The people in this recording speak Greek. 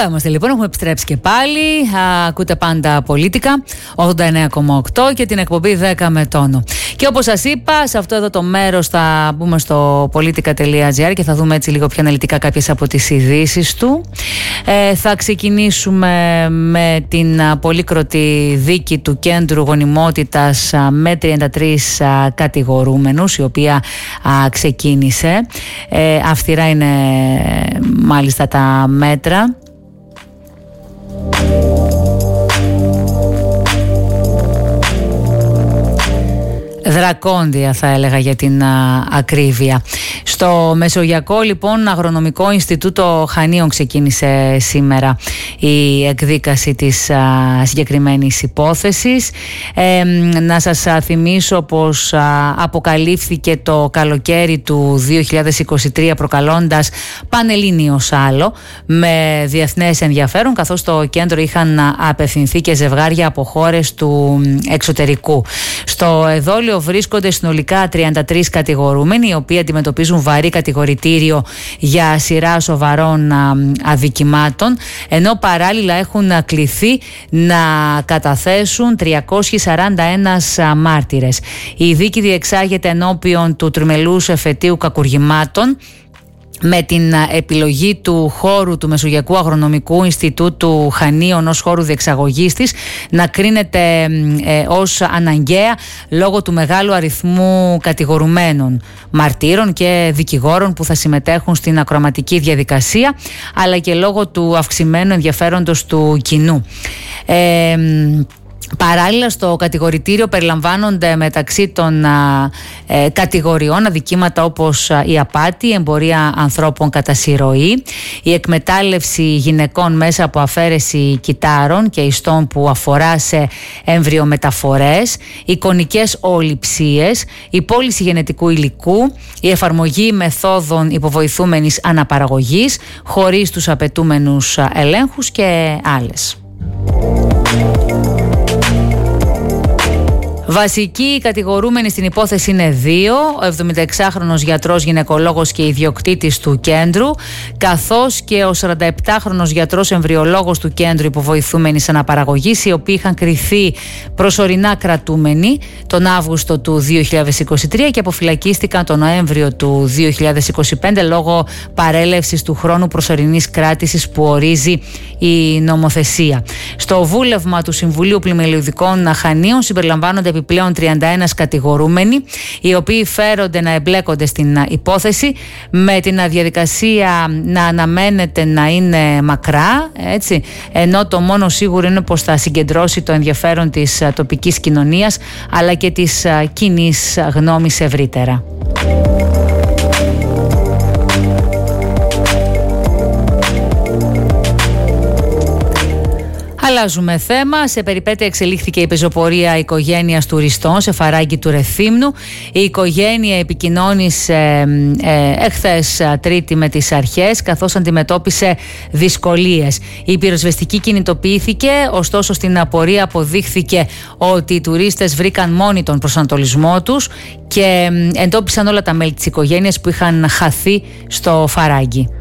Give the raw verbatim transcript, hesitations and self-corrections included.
Εδώ είμαστε λοιπόν, έχουμε επιστρέψει και πάλι. Ακούτε πάντα Πολίτικα ογδόντα εννέα κόμμα οκτώ και την εκπομπή δέκα με τόνο. Και όπως σας είπα, σε αυτό εδώ το μέρος θα μπούμε στο politica τελεία gr και θα δούμε έτσι λίγο πιο αναλυτικά κάποιες από τις ειδήσεις του. Ε, θα ξεκινήσουμε με την πολύκροτη δίκη του Κέντρου Γονιμότητας με τριάντα τρεις κατηγορούμενους, η οποία α, ξεκίνησε. Ε, αυστηρά είναι μάλιστα τα μέτρα. Δρακόντια θα έλεγα για την α, ακρίβεια. Στο Μεσογειακό λοιπόν Αγρονομικό Ινστιτούτο Χανίων ξεκίνησε σήμερα η εκδίκαση της α, συγκεκριμένης υπόθεσης. Ε, να σας α, θυμίσω πως α, αποκαλύφθηκε το καλοκαίρι του δύο χιλιάδες είκοσι τρία προκαλώντας πανελλήνιος άλλο με διεθνές ενδιαφέρον, καθώς στο κέντρο είχαν απευθυνθεί και ζευγάρια από χώρες του εξωτερικού. Στο εδόλιο βρίσκονται συνολικά τριάντα τρεις κατηγορούμενοι, οι οποίοι αντιμετωπίζουν βαρύ κατηγορητήριο για σειρά σοβαρών αδικημάτων, ενώ παράλληλα έχουν κληθεί να καταθέσουν τριακόσιοι σαράντα ένα μάρτυρες. Η δίκη διεξάγεται ενώπιον του τριμελούς εφετείου κακουργημάτων, με την επιλογή του χώρου του Μεσογειακού Αγρονομικού Ινστιτούτου Χανίων ως χώρου διεξαγωγής της να κρίνεται ε, ως αναγκαία λόγω του μεγάλου αριθμού κατηγορουμένων, μαρτύρων και δικηγόρων που θα συμμετέχουν στην ακροαματική διαδικασία, αλλά και λόγω του αυξημένου ενδιαφέροντος του κοινού. Ε, Παράλληλα, στο κατηγορητήριο περιλαμβάνονται μεταξύ των α, ε, κατηγοριών αδικήματα όπως α, η απάτη, η εμπορία ανθρώπων κατά συρροή, η εκμετάλλευση γυναικών μέσα από αφαίρεση κυτάρων και ιστών που αφορά σε εμβριομεταφορές, εικονικές ολιψίες, η πώληση γενετικού υλικού, η εφαρμογή μεθόδων υποβοηθούμενης αναπαραγωγής χωρίς τους απαιτούμενους ελέγχους και άλλες. Βασικοί κατηγορούμενοι στην υπόθεση είναι δύο, ο εβδομηνταεξάχρονος γιατρός γυναικολόγος και ιδιοκτήτης του κέντρου, καθώς και ο σαρανταεπτάχρονος γιατρός εμβριολόγος του κέντρου υποβοηθούμενης αναπαραγωγής, οι οποίοι είχαν κριθεί προσωρινά κρατούμενοι τον Αύγουστο του δύο χιλιάδες είκοσι τρία και αποφυλακίστηκαν τον Νοέμβριο του δύο χιλιάδες είκοσι πέντε λόγω παρέλευσης του χρόνου προσωρινής κράτησης που ορίζει η νομοθεσία. Στο βούλευμα του Συμβουλίου Πλημελιωδικών Χανίων συμπεριλαμβάνονται επιπλέον τριάντα ένα κατηγορούμενοι, οι οποίοι φέρονται να εμπλέκονται στην υπόθεση, με την διαδικασία να αναμένεται να είναι μακρά, έτσι, ενώ το μόνο σίγουρο είναι πως θα συγκεντρώσει το ενδιαφέρον της τοπικής κοινωνίας αλλά και της κοινής γνώμης ευρύτερα. Αλλάζουμε θέμα. Σε περιπέτεια εξελίχθηκε η πεζοπορία οικογένειας τουριστών σε Φαράγγι του Ρεθύμνου. Η οικογένεια επικοινώνησε ε, εχθές Τρίτη με τις αρχές, καθώς αντιμετώπισε δυσκολίες. Η πυροσβεστική κινητοποιήθηκε, ωστόσο στην απορία αποδείχθηκε ότι οι τουρίστες βρήκαν μόνοι τον προσανατολισμό τους και εντόπισαν όλα τα μέλη της οικογένειας που είχαν χαθεί στο Φαράγγι.